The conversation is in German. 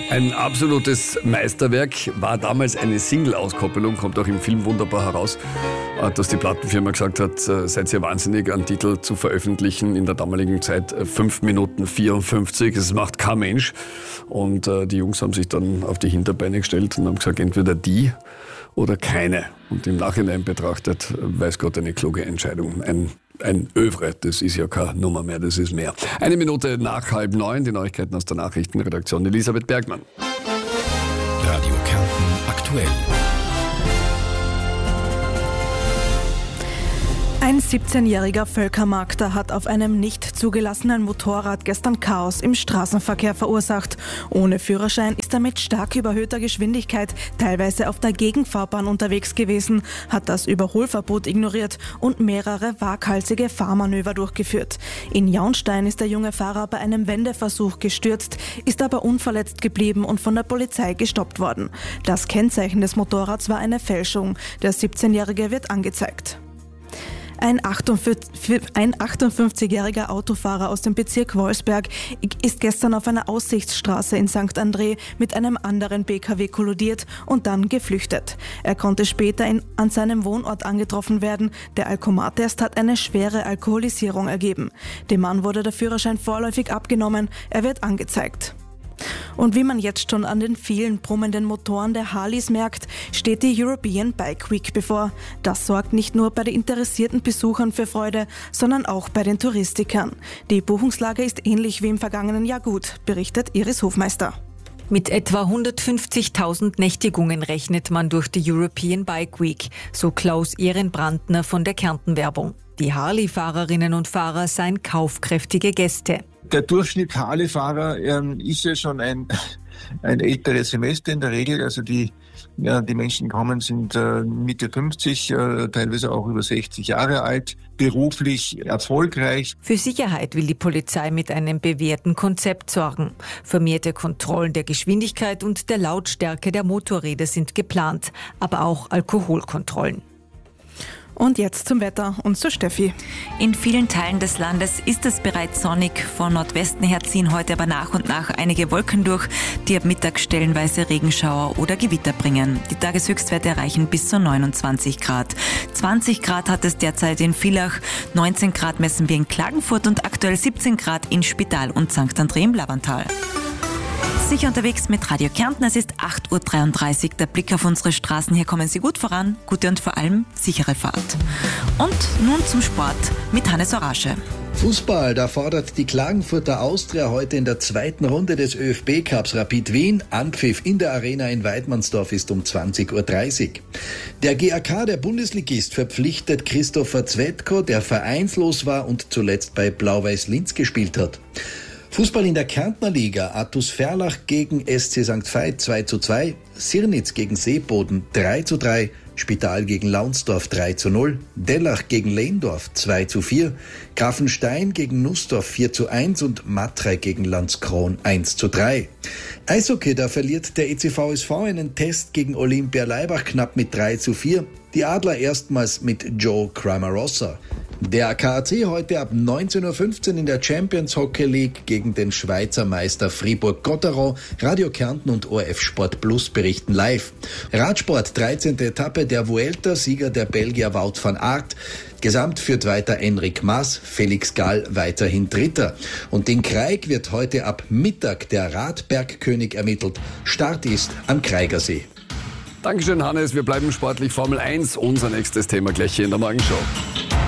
Ein absolutes Meisterwerk, war damals eine Single-Auskoppelung, kommt auch im Film wunderbar heraus, dass die Plattenfirma gesagt hat, seid ihr wahnsinnig, einen Titel zu veröffentlichen, in der damaligen Zeit 5 Minuten 54, das macht kein Mensch. Und die Jungs haben sich dann auf die Hinterbeine gestellt und haben gesagt, entweder die oder keine. Und im Nachhinein betrachtet, weiß Gott, eine kluge Entscheidung. Ein Övre, das ist ja keine Nummer mehr, das ist mehr. 1 Minute nach 8:30, die Neuigkeiten aus der Nachrichtenredaktion. Elisabeth Bergmann. Radio Kärnten aktuell. Ein 17-jähriger Völkermarkter hat auf einem nicht zugelassenen Motorrad gestern Chaos im Straßenverkehr verursacht. Ohne Führerschein ist er mit stark überhöhter Geschwindigkeit teilweise auf der Gegenfahrbahn unterwegs gewesen, hat das Überholverbot ignoriert und mehrere waghalsige Fahrmanöver durchgeführt. In Jaunstein ist der junge Fahrer bei einem Wendeversuch gestürzt, ist aber unverletzt geblieben und von der Polizei gestoppt worden. Das Kennzeichen des Motorrads war eine Fälschung. Der 17-Jährige wird angezeigt. Ein 58-jähriger Autofahrer aus dem Bezirk Wolfsberg ist gestern auf einer Aussichtsstraße in St. André mit einem anderen PKW kollidiert und dann geflüchtet. Er konnte später an seinem Wohnort angetroffen werden. Der Alkomat-Test hat eine schwere Alkoholisierung ergeben. Dem Mann wurde der Führerschein vorläufig abgenommen. Er wird angezeigt. Und wie man jetzt schon an den vielen brummenden Motoren der Harleys merkt, steht die European Bike Week bevor. Das sorgt nicht nur bei den interessierten Besuchern für Freude, sondern auch bei den Touristikern. Die Buchungslage ist ähnlich wie im vergangenen Jahr gut, berichtet Iris Hofmeister. Mit etwa 150.000 Nächtigungen rechnet man durch die European Bike Week, so Klaus Ehrenbrandner von der Kärnten-Werbung. Die Harley-Fahrerinnen und Fahrer seien kaufkräftige Gäste. Der Durchschnitt Harley-Fahrer ist ja schon ein älteres Semester in der Regel. Also die Menschen kommen, sind Mitte 50, teilweise auch über 60 Jahre alt, beruflich erfolgreich. Für Sicherheit will die Polizei mit einem bewährten Konzept sorgen. Vermehrte Kontrollen der Geschwindigkeit und der Lautstärke der Motorräder sind geplant, aber auch Alkoholkontrollen. Und jetzt zum Wetter und zu Steffi. In vielen Teilen des Landes ist es bereits sonnig. Von Nordwesten her ziehen heute aber nach und nach einige Wolken durch, die ab Mittag stellenweise Regenschauer oder Gewitter bringen. Die Tageshöchstwerte erreichen bis zu 29 Grad. 20 Grad hat es derzeit in Villach, 19 Grad messen wir in Klagenfurt und aktuell 17 Grad in Spital und St. André im Lavantal. Sicher unterwegs mit Radio Kärnten, es ist 8:33 Uhr. Der Blick auf unsere Straßen, hier kommen Sie gut voran, gute und vor allem sichere Fahrt. Und nun zum Sport mit Hannes Orasche. Fußball, da fordert die Klagenfurter Austria heute in der zweiten Runde des ÖFB-Cups Rapid Wien. Anpfiff in der Arena in Weidmannsdorf ist um 20:30 Uhr. Der GAK, der Bundesligist, verpflichtet Christopher Zvetko, der vereinslos war und zuletzt bei Blau-Weiß Linz gespielt hat. Fußball in der Kärntner Liga, Artus Verlach gegen SC St. Veit 2:2, Sirnitz gegen Seeboden 3:3, Spital gegen Launsdorf 3:0, Dellach gegen Lehndorf 2:4, Grafenstein gegen Nussdorf 4:1 und Matrei gegen Landskron 1:3. Eishockey, da verliert der ECVSV einen Test gegen Olympia Laibach knapp mit 3:4. Die Adler erstmals mit Joe Cramarossa. Der KAC heute ab 19:15 Uhr in der Champions Hockey League gegen den Schweizer Meister Fribourg-Gotteron. Radio Kärnten und ORF Sport Plus berichten live. Radsport, 13. Etappe der Vuelta, Sieger der Belgier Wout van Aert. Gesamt führt weiter Enric Mas, Felix Gall weiterhin Dritter. Und in Kraig wird heute ab Mittag der Radbergkönig ermittelt. Start ist am Kraigersee. Dankeschön, Hannes. Wir bleiben sportlich. Formel 1, unser nächstes Thema gleich hier in der Morgenshow.